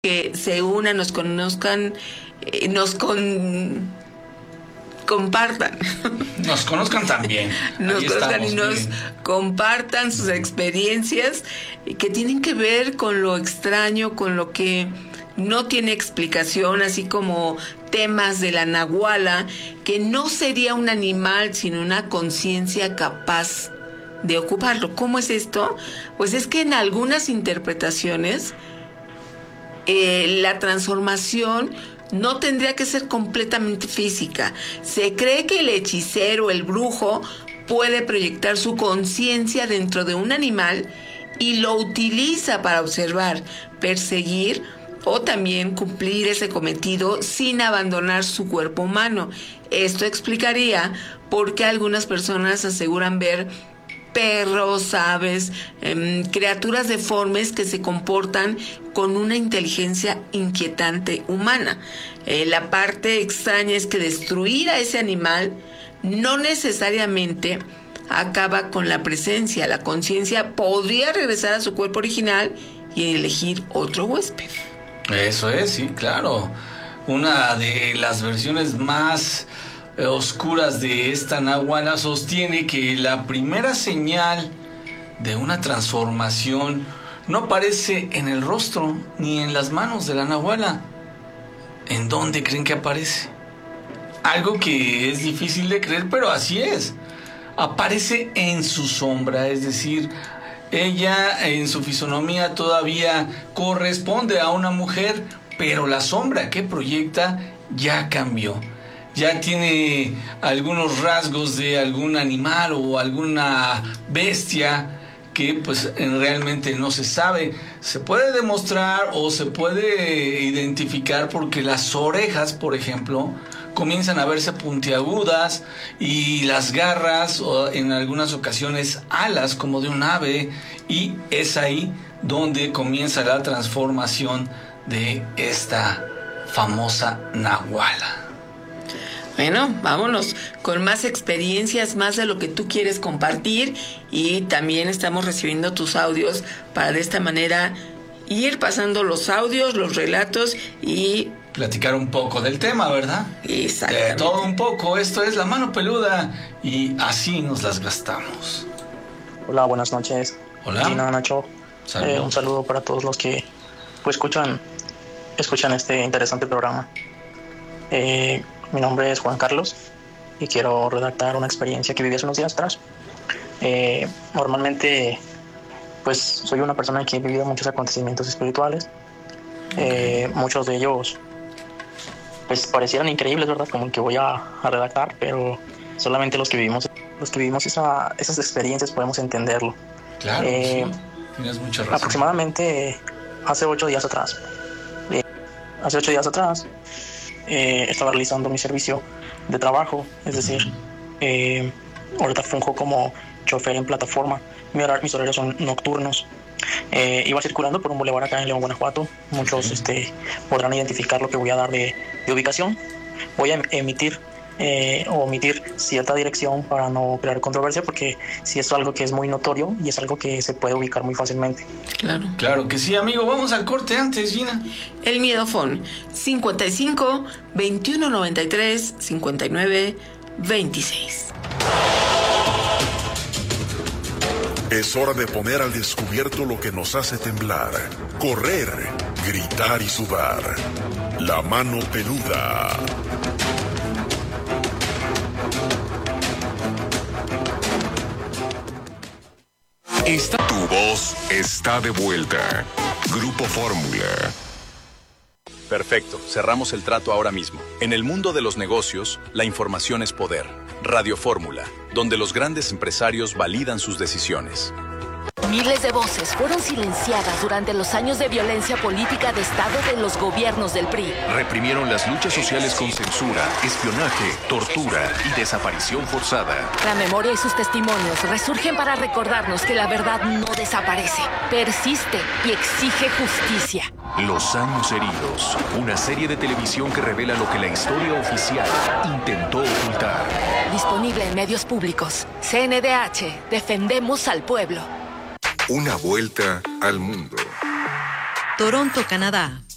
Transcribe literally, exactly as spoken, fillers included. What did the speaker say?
que se unan, nos conozcan, eh, nos con, compartan. Nos conozcan también. Nos Ahí conozcan estamos, y nos miren. compartan sus experiencias que tienen que ver con lo extraño, con lo que no tiene explicación, así como temas de la nahuala, que no sería un animal, sino una conciencia capaz de ocuparlo. ¿Cómo es esto? Pues es que en algunas interpretaciones eh, la transformación no tendría que ser completamente física. Se cree que el hechicero, el brujo, puede proyectar su conciencia dentro de un animal y lo utiliza para observar, perseguir o también cumplir ese cometido sin abandonar su cuerpo humano. Esto explicaría por qué algunas personas aseguran ver perros, aves, eh, criaturas deformes que se comportan con una inteligencia inquietante humana. Eh, la parte extraña es que destruir a ese animal no necesariamente acaba con la presencia. La conciencia podría regresar a su cuerpo original y elegir otro huésped. Eso es, sí, claro. Una de las versiones más oscuras de esta nahuala sostiene que la primera señal de una transformación no aparece en el rostro ni en las manos de la nahuala. ¿En dónde creen que aparece? Algo que es difícil de creer, pero así es. Aparece en su sombra, es decir, ella en su fisonomía todavía corresponde a una mujer, pero la sombra que proyecta ya cambió. Ya tiene algunos rasgos de algún animal o alguna bestia que pues realmente no se sabe. Se puede demostrar o se puede identificar porque las orejas, por ejemplo, comienzan a verse puntiagudas y las garras o en algunas ocasiones alas como de un ave, y es ahí donde comienza la transformación de esta famosa nahuala. Bueno, vámonos con más experiencias, más de lo que tú quieres compartir, y también estamos recibiendo tus audios para de esta manera ir pasando los audios, los relatos y platicar un poco del tema, ¿verdad? Exactamente. De todo un poco. Esto es La Mano Peluda y así nos las gastamos. Hola, buenas noches. Hola. Gina, Nacho. Eh, un saludo para todos los que pues, escuchan, escuchan este interesante programa. Eh, mi nombre es Juan Carlos y quiero redactar una experiencia que viví hace unos días atrás. Eh, normalmente, pues soy una persona que ha vivido muchos acontecimientos espirituales. Eh, muchos de ellos pues parecieran increíbles, ¿verdad? Como el que voy a, a redactar, pero solamente los que vivimos los que vivimos esa, esas experiencias podemos entenderlo. Claro, eh, sí, tienes mucha razón. Aproximadamente hace ocho días atrás, eh, hace ocho días atrás eh, estaba realizando mi servicio de trabajo, es decir, eh, ahorita funjo como chofer en plataforma. Mi horario, mis horarios son nocturnos. Eh, iba circulando por un bulevar acá en León, Guanajuato. Muchos sí. este, podrán identificar lo que voy a dar de, de ubicación. Voy a emitir eh, o omitir cierta dirección para no crear controversia, porque si es algo que es muy notorio y es algo que se puede ubicar muy fácilmente. Claro, claro que sí, amigo. Vamos al corte antes, Gina. El miedofón cincuenta y cinco, veintiuno noventa y tres, cincuenta y nueve, veintiséis. Es hora de poner al descubierto lo que nos hace temblar, correr, gritar y sudar. La Mano Peluda. Esta, tu voz está de vuelta. Grupo Fórmula. Perfecto, cerramos el trato ahora mismo. En el mundo de los negocios, la información es poder. Radio Fórmula, donde los grandes empresarios validan sus decisiones. Miles de voces fueron silenciadas durante los años de violencia política de Estado de los gobiernos del P R I. Reprimieron las luchas sociales con censura, espionaje, tortura y desaparición forzada. La memoria y sus testimonios resurgen para recordarnos que la verdad no desaparece, persiste y exige justicia. Los años heridos, una serie de televisión que revela lo que la historia oficial intentó ocultar. Disponible en medios públicos. C N D H, defendemos al pueblo. Una vuelta al mundo. Toronto, Canadá.